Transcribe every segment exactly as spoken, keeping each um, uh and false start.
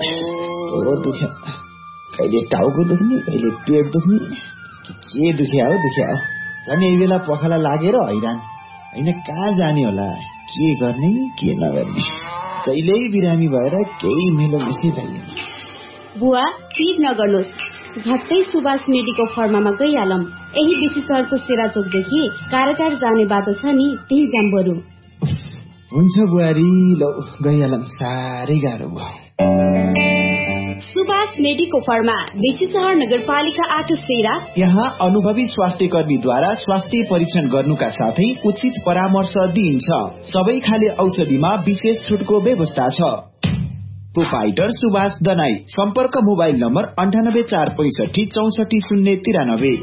कस्तो दुख्यो, कहिले टाउको दुख्ने, कहिले पेट दुख्ने, के दुख्या हो दुख्या हो। झन् यही बेला पखाला लागेर हैरान, होइन कहाँ जाने होला, के गर्ने के नगर्ने, कहिल्यै बिरामी भएर केही मेलो मिसै पाइएन। बुवा चिज नगर्नुहोस्, झट्टै सुभाष मेडिको फर्मामा गइहालौं। यही बेसी सहरको सेराचोकदेखि कारागार जाने बाटो छ नि, त्यही जाम बरु। हुन्छ बुहारी, लौ गइहालौं, साह्रै गाह्रो भयो। सुभाष मेडिको फर्मा, बेसी सहर नगरपालिका आठ सेरा। यहाँ अनुभवी स्वास्थ्य कर्मीद्वारा स्वास्थ्य परीक्षण गर्नुका साथै उचित परामर्श दिइन्छ। सबै खाले औषधिमा विशेष छुटको व्यवस्था छ। प्रोपाइटर सुभाष दनाई, सम्पर्क मोबाइल नम्बर अन्ठानब्बे चार पैसठी चौसठी शून्य तिरानब्बे।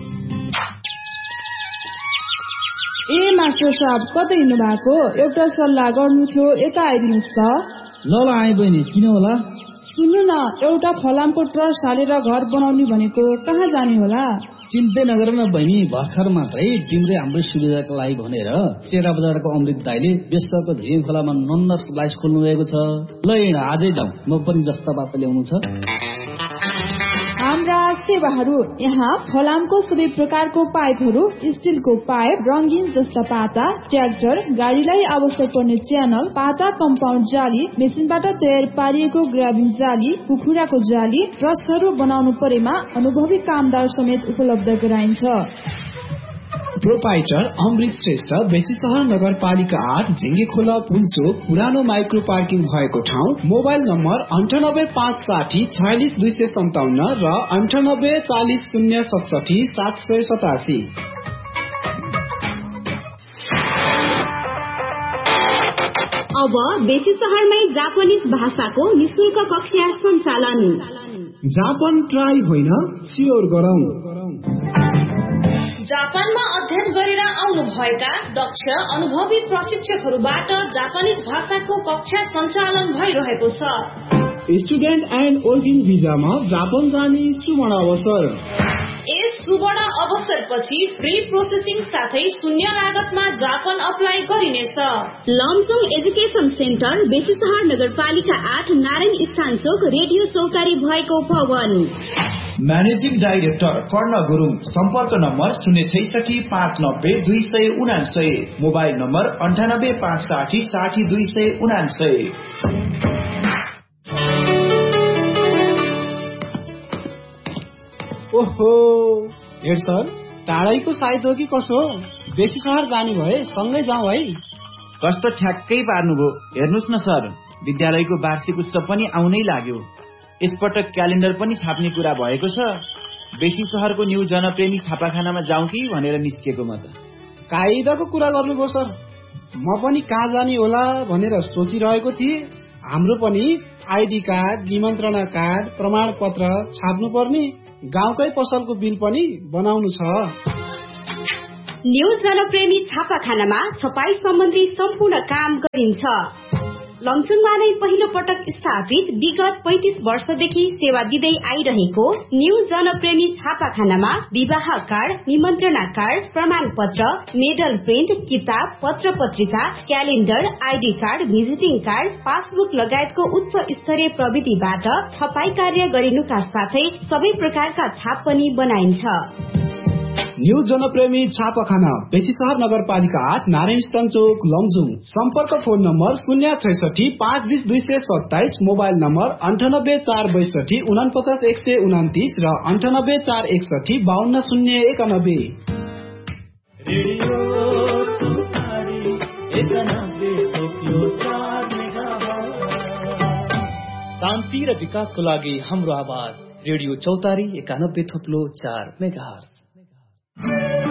ए मास्टर साहब, कतै हिँड्नु भएको? एउटा सल्लाह गर्नु थियो, यता आइदिनुहोस् त। ल ल आए बहिनी, किन होला? सुन्नु न, एउटा फलामको ट्रस्ट हालेर घर बनाउने भनेको, कहाँ जाने होला? चिन्तै नगर न बहिनी, भर्खर मात्रै तिम्रै हाम्रै सुविधाको लागि भनेर सेरा बजारको अमृत दाइले व्यस्तको झिम खोलामा नन्द स्लाइस खोल्नु भएको छ। ल हिँड, आजै जाउँ, म पनि जस्ता बात ल्याउनु छ। हाम्रा सेवाहरू यहाँ फलामको सबै प्रकारको पाइपहरू, स्टिलको पाइप, रंगीन जस्ता पाता, ट्र्याक्टर, गाडीलाई आवश्यक पर्ने च्यानल, पाता कम्पाउन्ड जाली, मेसिनबाट तयार पारिएको ग्राबिङ जाली, कुखुराको जाली, ट्रसहरू बनाउनु परेमा अनुभवी कामदार समेत उपलब्ध गराइन्छ। प्रोपाइटर अमृत श्रेष्ठ, बेसी सहर नगरपालिका आठ, झिङ्गे खोला पुल्चोक, पुरानो माइक्रो पार्किङ भएको ठाउँ। मोबाइल नम्बर अन्ठानब्बे पाँच साठी छयालिस दुई सय सन्ताउन्न र अन्ठानब्बे चालिस शून्य सतसठी सात सय सतासी। अब बेसी सहरमै जापानिज भाषाको निशुल्क कक्षा सञ्चालन। जापान ट्राई होइन, स्योर गरौँ। जापानमा अध्ययन गरेर आउनु भएका दक्ष अनुभवी प्रशिक्षकहरूबाट जापानिज भाषाको कक्षा सञ्चालन भइरहेको छ। स्टुडेन्ट एन्ड वर्किङ भिजामा जापान जाने सुवर्ण अवसर। यस सुवर्ण अवसरपछि फ्री प्रोसेसिङ साथै शून्य लागतमा जापान अप्लाई गरिनेछ। लमसङ एजुकेसन सेन्टर, बेसी सहर नगरपालिका आठ, नारायण स्थान चोक, रेडियो चौतारी भएको भवन। म्यानेजिङ डाइरेक्टर कर्ण गुरुङ, सम्पर्क नम्बर शून्य छैसठी पाँच नब्बे दुई सय उनासय, मोबाइल नम्बर अन्ठानब्बे पाँच साठी साठी दुई सय उनासय। ओहो हेड सर, टाढैको साइत हो कि कसो? बेसी सहर जानु भए सँगै जाउँ है। कस्तो ठ्याक्कै पार्नुभयो। हेर्नुहोस् न सर, विद्यालयको वार्षिक उत्सव पनि आउनै लाग्यो। यसपटक क्यालेन्डर पनि छाप्ने कुरा भएको छ। बेसी सहरको न्यू जनप्रेमी छापाखानामा जाउँ कि भनेर निस्केको म त। कायदाको कुरा गर्नुभयो सर, म पनि कहाँ जाने होला भनेर सोचिरहेको थिएँ। हाम्रो पनि आइडी कार्ड, निमन्त्रणा कार्ड, प्रमाण पत्र छाप्नु पर्ने, गाउँकै पसलको बिल पनि बनाउनु छ। न्यू जनप्रेमी छापाखानामा छपाई सम्बन्धी सम्पूर्ण काम गरिन्छ। लमसङमा नै पहिलो पटक स्थापित, विगत पैंतीस वर्षदेखि सेवा दिँदै आइरहेको न्यू जनप्रेमी छापाखानामा विवाह कार्ड, निमन्त्रणा कार्ड, प्रमाण पत्र, मेडल प्रिन्ट, किताब, पत्र पत्रिका, calendar, ID card, visiting card, passbook लगायतको उच्च स्तरीय प्रविधिबाट छपाई कार्य गरिनुका साथै सबै प्रकारका छाप पनि बनाइन्छ। न्यू जनप्रेमी छापाखाना, बेसी सहर नगरपालिका आठ, नारायण स्थान चोक, लमजुङ। सम्पर्क फोन नम्बर शून्य छैसठी पाँच बिस दुई सय सत्ताइस, मोबाइल नम्बर अन्ठानब्बे चार बैसठी उनापचास एक सय उनातिस र अन्ठानब्बे चार एकसठी बाहन्न शून्य एकानब्बे। शान्ति र विकासको लागि हाम्रो आवाज, रेडियो चौतारी एकानब्बे थोप्लो चार मेगाहर्ज।